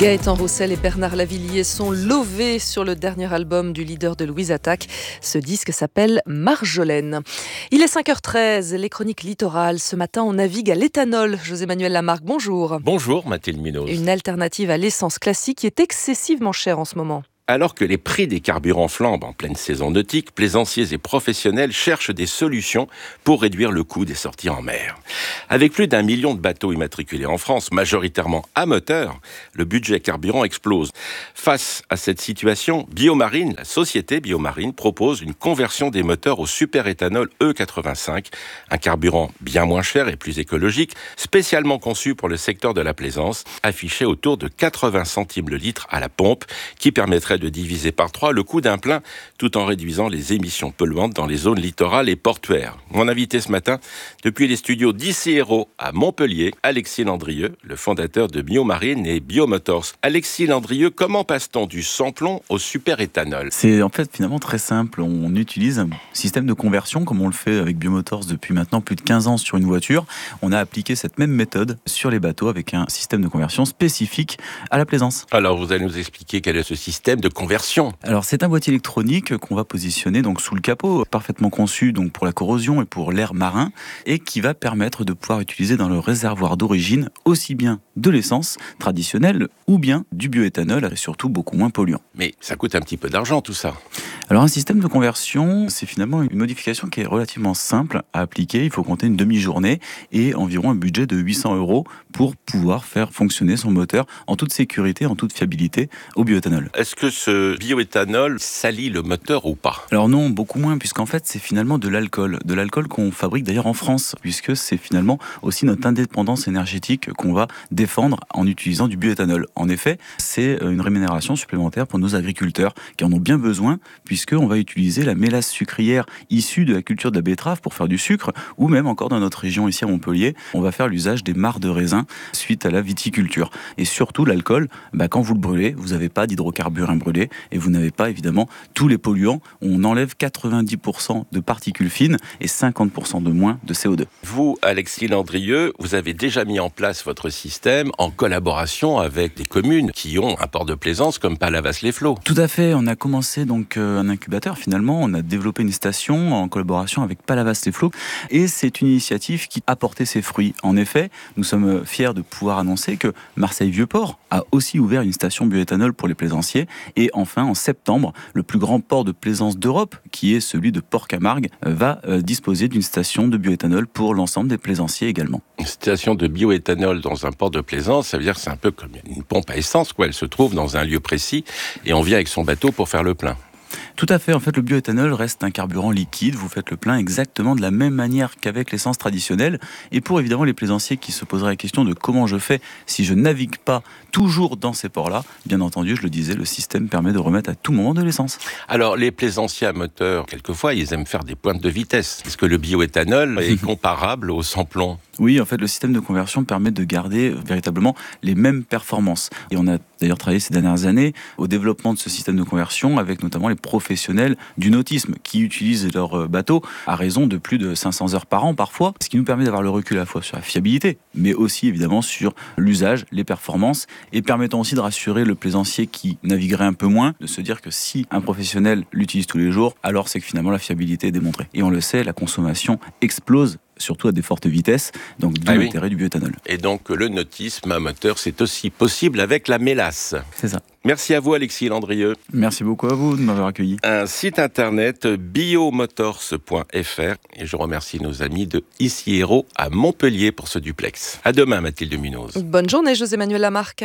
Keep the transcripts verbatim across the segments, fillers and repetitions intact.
Gaëtan Roussel et Bernard Lavilliers sont lovés sur le dernier album du leader de Louise Attaque. Ce disque s'appelle Marjolaine. Il est cinq heures treize, les chroniques littorales. Ce matin, on navigue à l'éthanol. José-Manuel Lamarque, bonjour. Bonjour Mathilde Munoz. Une alternative à l'essence classique qui est excessivement chère en ce moment. Alors que les prix des carburants flambent en pleine saison nautique, plaisanciers et professionnels cherchent des solutions pour réduire le coût des sorties en mer. Avec plus d'un million de bateaux immatriculés en France, majoritairement à moteur, le budget carburant explose. Face à cette situation, Biomarine, la société Biomarine, propose une conversion des moteurs au superéthanol E quatre-vingt-cinq, un carburant bien moins cher et plus écologique, spécialement conçu pour le secteur de la plaisance, affiché autour de quatre-vingts centimes le litre à la pompe, qui permettrait de diviser par trois le coût d'un plein tout en réduisant les émissions polluantes dans les zones littorales et portuaires. Mon invité ce matin, depuis les studios d'Iciero à Montpellier, Alexis Landrieux, le fondateur de Biomarine et Biomotors. Alexis Landrieux, comment passe-t-on du sans-plomb au superéthanol ? C'est en fait finalement très simple. On utilise un système de conversion comme on le fait avec Biomotors depuis maintenant plus de quinze ans sur une voiture. On a appliqué cette même méthode sur les bateaux avec un système de conversion spécifique à la plaisance. Alors vous allez nous expliquer quel est ce système de conversion. Alors c'est un boîtier électronique qu'on va positionner donc sous le capot, parfaitement conçu donc pour la corrosion et pour l'air marin, et qui va permettre de pouvoir utiliser dans le réservoir d'origine aussi bien de l'essence traditionnelle ou bien du bioéthanol, et surtout beaucoup moins polluant. Mais ça coûte un petit peu d'argent tout ça. Alors un système de conversion, c'est finalement une modification qui est relativement simple à appliquer. Il faut compter une demi-journée et environ un budget de huit cents euros pour pouvoir faire fonctionner son moteur en toute sécurité, en toute fiabilité au bioéthanol. Est-ce que ce bioéthanol salit le moteur ou pas ? Alors non, beaucoup moins, puisqu'en fait c'est finalement de l'alcool. De l'alcool qu'on fabrique d'ailleurs en France, puisque c'est finalement aussi notre indépendance énergétique qu'on va défendre en utilisant du bioéthanol. En effet, c'est une rémunération supplémentaire pour nos agriculteurs qui en ont bien besoin, puisqu'on va utiliser la mélasse sucrière issue de la culture de la betterave pour faire du sucre, ou même encore dans notre région ici à Montpellier, on va faire l'usage des mares de raisin suite à la viticulture. Et surtout l'alcool, bah, quand vous le brûlez, vous n'avez pas d'hydrocarbures imbrûlés et vous n'avez pas évidemment tous les polluants. On enlève quatre-vingt-dix pour cent de particules fines et cinquante pour cent de moins de C O deux. Vous, Alexis Landrieux, vous avez déjà mis en place votre système en collaboration avec des communes qui ont un port de plaisance comme Palavas-les-Flots. Tout à fait, on a commencé donc euh, un incubateur finalement, on a développé une station en collaboration avec Palavas-les-Flots et c'est une initiative qui a porté ses fruits. En effet, nous sommes fiers de pouvoir annoncer que Marseille-Vieux-Port a aussi ouvert une station bioéthanol pour les plaisanciers et enfin en septembre, le plus grand port de plaisance d'Europe, qui est celui de Port-Camargue, va euh, disposer d'une station de bioéthanol pour l'ensemble des plaisanciers également. Une station de bioéthanol dans un port de plaisance, ça veut dire que c'est un peu comme une pompe à essence, quoi. Elle se trouve dans un lieu précis et on vient avec son bateau pour faire le plein. Tout à fait, en fait le bioéthanol reste un carburant liquide, vous faites le plein exactement de la même manière qu'avec l'essence traditionnelle, et pour évidemment les plaisanciers qui se poseraient la question de comment je fais si je navigue pas toujours dans ces ports-là, bien entendu, je le disais, le système permet de remettre à tout moment de l'essence. Alors les plaisanciers à moteur, quelquefois ils aiment faire des pointes de vitesse. Est-ce que le bioéthanol est comparable au sans-plomb ? Oui, en fait, le système de conversion permet de garder véritablement les mêmes performances. Et on a d'ailleurs travaillé ces dernières années au développement de ce système de conversion avec notamment les professionnels du nautisme qui utilisent leur bateau à raison de plus de cinq cents heures par an parfois, ce qui nous permet d'avoir le recul à la fois sur la fiabilité, mais aussi évidemment sur l'usage, les performances, et permettant aussi de rassurer le plaisancier qui naviguerait un peu moins, de se dire que si un professionnel l'utilise tous les jours, alors c'est que finalement la fiabilité est démontrée. Et on le sait, la consommation explose surtout à des fortes vitesses, donc d'où ah oui. l'intérêt du bioéthanol. Et donc le nautisme à moteur, c'est aussi possible avec la mélasse. C'est ça. Merci à vous Alexis Landrieux. Merci beaucoup à vous de m'avoir accueilli. Un site internet biomotors point f r et je remercie nos amis de Iciero à Montpellier pour ce duplex. À demain Mathilde Munoz. Bonne journée José-Manuel Lamarque.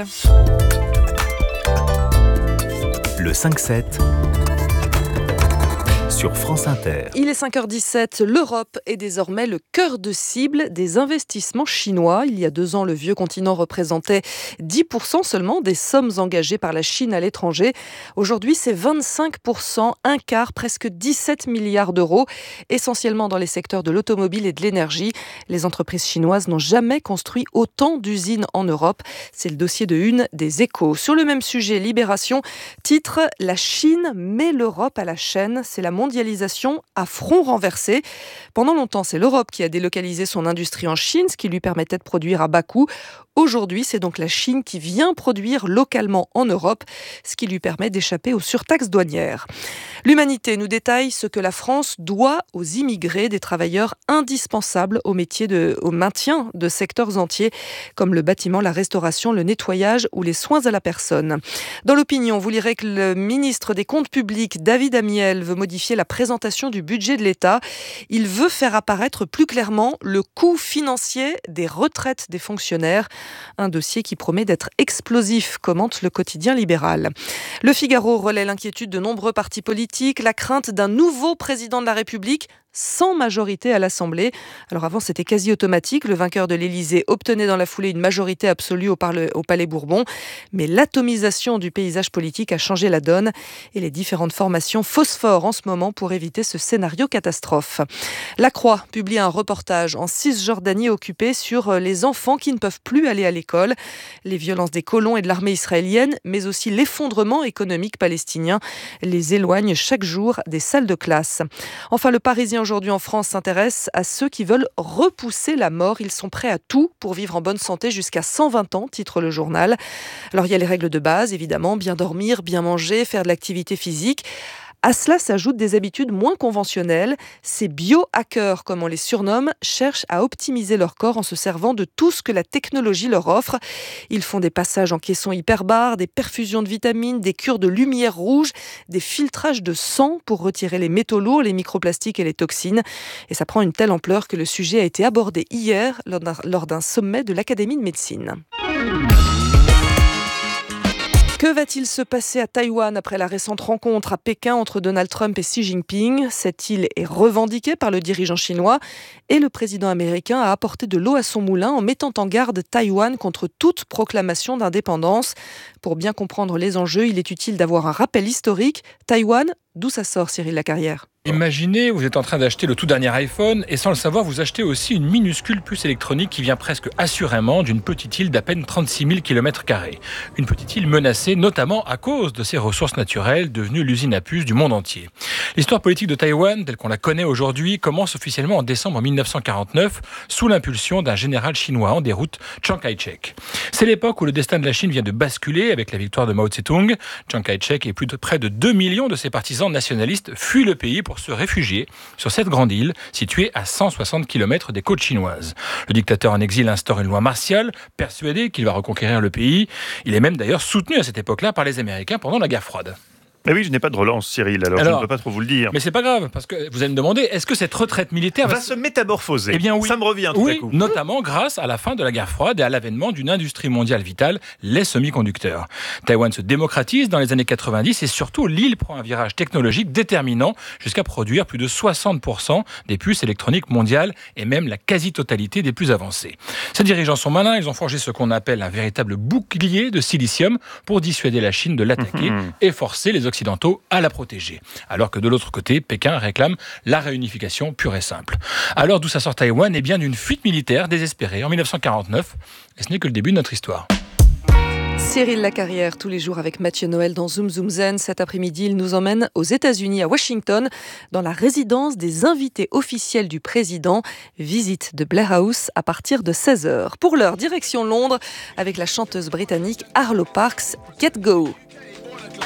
Le cinq sept sur France Inter. Il est cinq heures dix-sept, l'Europe est désormais le cœur de cible des investissements chinois. Il y a deux ans, le vieux continent représentait dix pour cent seulement des sommes engagées par la Chine à l'étranger. Aujourd'hui, c'est vingt-cinq pour cent, un quart, presque dix-sept milliards d'euros, essentiellement dans les secteurs de l'automobile et de l'énergie. Les entreprises chinoises n'ont jamais construit autant d'usines en Europe. C'est le dossier de une des Échos. Sur le même sujet, Libération titre « La Chine met l'Europe à la chaîne ». C'est la mondialisation mondialisation à front renversé. Pendant longtemps, c'est l'Europe qui a délocalisé son industrie en Chine, ce qui lui permettait de produire à bas coût. Aujourd'hui, c'est donc la Chine qui vient produire localement en Europe, ce qui lui permet d'échapper aux surtaxes douanières. L'Humanité nous détaille ce que la France doit aux immigrés, des travailleurs indispensables au métier de, au maintien de secteurs entiers, comme le bâtiment, la restauration, le nettoyage ou les soins à la personne. Dans l'opinion, vous lirez que le ministre des Comptes publics, David Amiel, veut modifier la présentation du budget de l'État. Il veut faire apparaître plus clairement le coût financier des retraites des fonctionnaires. Un dossier qui promet d'être explosif, commente le quotidien libéral. Le Figaro relaie l'inquiétude de nombreux partis politiques, la crainte d'un nouveau président de la République sans majorité à l'Assemblée. Alors avant, c'était quasi automatique. Le vainqueur de l'Élysée obtenait dans la foulée une majorité absolue au, parle, au Palais Bourbon. Mais l'atomisation du paysage politique a changé la donne et les différentes formations phosphorent en ce moment pour éviter ce scénario catastrophe. La Croix publie un reportage en Cisjordanie occupée sur les enfants qui ne peuvent plus aller à l'école. Les violences des colons et de l'armée israélienne, mais aussi l'effondrement économique palestinien les éloignent chaque jour des salles de classe. Enfin, le Parisien aujourd'hui en France s'intéresse à ceux qui veulent repousser la mort. Ils sont prêts à tout pour vivre en bonne santé jusqu'à cent vingt ans, titre le journal. Alors il y a les règles de base, évidemment, bien dormir, bien manger, faire de l'activité physique. À cela s'ajoutent des habitudes moins conventionnelles. Ces biohackers, comme on les surnomme, cherchent à optimiser leur corps en se servant de tout ce que la technologie leur offre. Ils font des passages en caisson hyperbare, des perfusions de vitamines, des cures de lumière rouge, des filtrages de sang pour retirer les métaux lourds, les microplastiques et les toxines. Et ça prend une telle ampleur que le sujet a été abordé hier lors d'un, lors d'un sommet de l'Académie de médecine. Que va-t-il se passer à Taïwan après la récente rencontre à Pékin entre Donald Trump et Xi Jinping ? Cette île est revendiquée par le dirigeant chinois et le président américain a apporté de l'eau à son moulin en mettant en garde Taïwan contre toute proclamation d'indépendance. Pour bien comprendre les enjeux, il est utile d'avoir un rappel historique. Taïwan, d'où ça sort, Cyril Lacarrière ? Imaginez, vous êtes en train d'acheter le tout dernier iPhone et sans le savoir, vous achetez aussi une minuscule puce électronique qui vient presque assurément d'une petite île d'à peine trente-six mille kilomètres carrés. Une petite île menacée notamment à cause de ses ressources naturelles devenues l'usine à puces du monde entier. L'histoire politique de Taïwan, telle qu'on la connaît aujourd'hui, commence officiellement en décembre mille neuf cent quarante-neuf sous l'impulsion d'un général chinois en déroute, Chiang Kai-shek. C'est l'époque où le destin de la Chine vient de basculer avec la victoire de Mao Tse-tung. Chiang Kai-shek et plus de près de deux millions de ses partisans nationalistes fuient le pays pour se réfugier sur cette grande île située à cent soixante kilomètres des côtes chinoises. Le dictateur en exil instaure une loi martiale, persuadé qu'il va reconquérir le pays. Il est même d'ailleurs soutenu à cette époque-là par les Américains pendant la guerre froide. Mais oui, je n'ai pas de relance, Cyril, alors, alors je ne peux pas trop vous le dire. Mais c'est pas grave, parce que vous allez me demander, est-ce que cette retraite militaire va, va se métamorphoser ? Eh bien oui. Ça me revient tout oui, à coup. Notamment grâce à la fin de la guerre froide et à l'avènement d'une industrie mondiale vitale, les semi-conducteurs. Taïwan se démocratise dans les années quatre-vingt-dix et surtout l'île prend un virage technologique déterminant jusqu'à produire plus de soixante pour cent des puces électroniques mondiales et même la quasi-totalité des plus avancées. Ces dirigeants sont malins, ils ont forgé ce qu'on appelle un véritable bouclier de silicium pour dissuader la Chine de l'attaquer mmh. et forcer les Occidentaux à la protéger. Alors que de l'autre côté, Pékin réclame la réunification pure et simple. Alors d'où ça sort Taïwan ? Eh bien d'une fuite militaire désespérée en mille neuf cent quarante-neuf. Et ce n'est que le début de notre histoire. Cyril Lacarrière, tous les jours avec Mathieu Noël dans Zoom Zoom Zen. Cet après-midi, il nous emmène aux États-Unis, à Washington, dans la résidence des invités officiels du président. Visite de Blair House à partir de seize heures. Pour l'heure, direction Londres avec la chanteuse britannique Arlo Parks. Get Go!